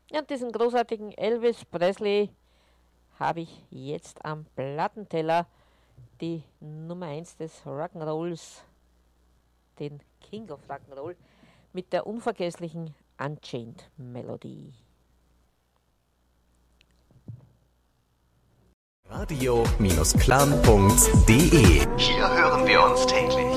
Ja, und diesen großartigen Elvis Presley habe ich jetzt am Plattenteller, die Nummer eins des Rock'n'Rolls, den King of Rock'n'Roll, mit der unvergesslichen Unchained Melody. Radio-clan.de. Hier hören wir uns täglich.